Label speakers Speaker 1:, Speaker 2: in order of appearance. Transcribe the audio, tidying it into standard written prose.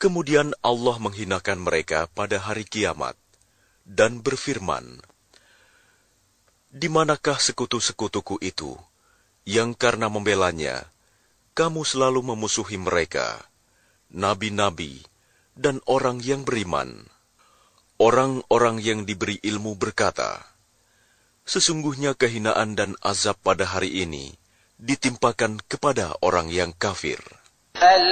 Speaker 1: Kemudian Allah menghinakan mereka pada hari kiamat dan berfirman, "Di manakah sekutu-sekutuku itu, yang karena membelanya, kamu selalu memusuhi mereka, nabi-nabi, dan orang yang beriman?" Orang-orang yang diberi ilmu berkata, "Sesungguhnya kehinaan dan azab pada hari ini ditimpakan kepada orang yang kafir."